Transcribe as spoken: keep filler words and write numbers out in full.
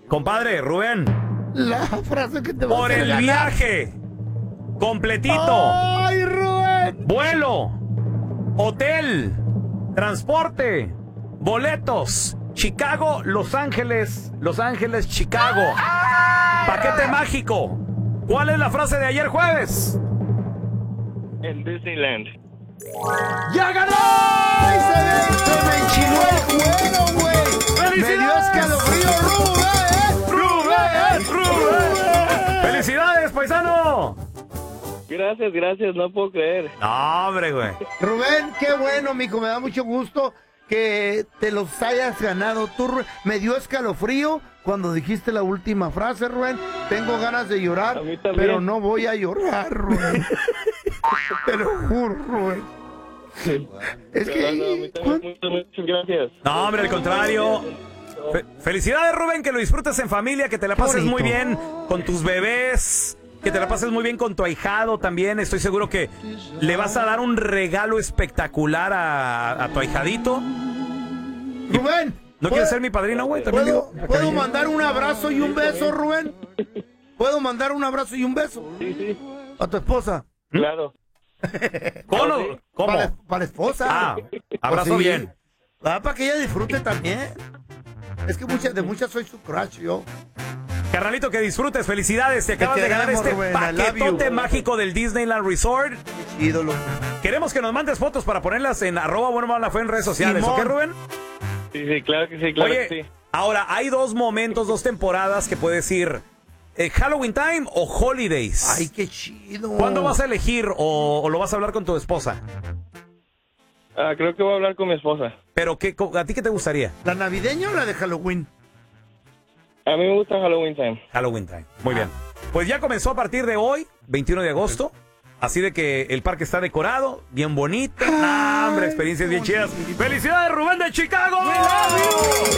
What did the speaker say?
Compadre, Rubén. La frase que te va Por a hacer el ganar. viaje. Completito. ¡Ay, Rubén! Vuelo. Hotel. Transporte. Boletos. Chicago, Los Ángeles. Los Ángeles, Chicago. Paquete mágico. ¿Cuál es la frase de ayer jueves? En Disneyland. ¡Ya ganó! ¡Ay, se me, se me enchinó el cuero, güey! ¡Me dio escalofrío, Rubén! ¡Rubén! ¡Rubén! ¡Felicidades, paisano! Gracias, gracias, no puedo creer. No, hombre, güey. Rubén, qué bueno, mijo, me da mucho gusto que te los hayas ganado tú, Rubén. Me dio escalofrío cuando dijiste la última frase, Rubén. Tengo ganas de llorar, A mí también. pero no voy a llorar, Rubén. Te lo juro, Rubén. Es que... No, no, a mí también, muchas, muchas gracias. No, hombre, al contrario. Fe- felicidades, Rubén, que lo disfrutes en familia, que te la pases Bonito. muy bien con tus bebés, que te la pases muy bien con tu ahijado también. Estoy seguro que le vas a dar un regalo espectacular a, a tu ahijadito. Rubén. ¿No ¿puedo- quieres ser mi padrino, güey? También ¿Puedo, digo, ¿puedo mandar un abrazo y un beso, Rubén? ¿Puedo mandar un abrazo y un beso Sí, sí, a tu esposa? claro. ¿Cómo? ¿Ah, sí? ¿Cómo? Para, para la esposa. Ah, abrazo Pues sí. bien. Ah, para que ella disfrute también. Es que muchas, de muchas soy su crush yo. Carnalito, que disfrutes. Felicidades. Te acabas de ganar queremos, este Rubén. I love paquetote you. mágico del Disneyland Resort. Ídolo. Queremos que nos mandes fotos para ponerlas en arroba bueno mala fe en redes sociales. Simón. ¿Ok, Rubén? Sí, sí, claro que sí, claro Oye, que sí. ahora, hay dos momentos, dos temporadas que puedes ir. eh, ¿Halloween Time o Holidays? Ay, qué chido. ¿Cuándo vas a elegir o, o lo vas a hablar con tu esposa? Ah, creo que voy a hablar con mi esposa. ¿Pero qué, co- a ti qué te gustaría? ¿La navideña o la de Halloween? A mí me gusta Halloween Time. Halloween Time. Muy bien. Pues ya comenzó a partir de hoy, veintiuno de agosto. Así de que el parque está decorado, bien bonito. ¡Ah, hombre! Experiencias bien chidas. ¡Felicidades, Rubén de Chicago!